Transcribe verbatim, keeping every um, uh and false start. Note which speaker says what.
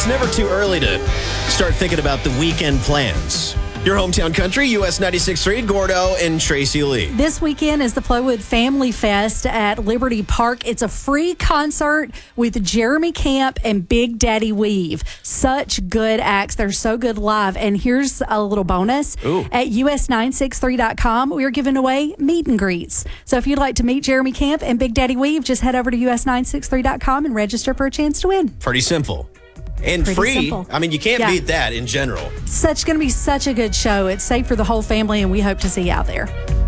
Speaker 1: it's never too early to start thinking about the weekend plans. Your hometown country, U S ninety-six point three, Gordo and Tracy Lee.
Speaker 2: This weekend is the Flowood Family Fest at Liberty Park. It's a free concert with Jeremy Camp and Big Daddy Weave. Such good acts. They're so good live. And here's a little bonus.
Speaker 1: Ooh.
Speaker 2: At U S nine six three dot com, we are giving away meet and greets. So if you'd like to meet Jeremy Camp and Big Daddy Weave, just head over to U S nine six three dot com and register for a chance to win.
Speaker 1: Pretty simple. And
Speaker 2: Pretty
Speaker 1: free.
Speaker 2: simple.
Speaker 1: I mean, you can't
Speaker 2: Yeah.
Speaker 1: beat that in general.
Speaker 2: Such going to be such a good show. It's safe for the whole family, and we hope to see you out there.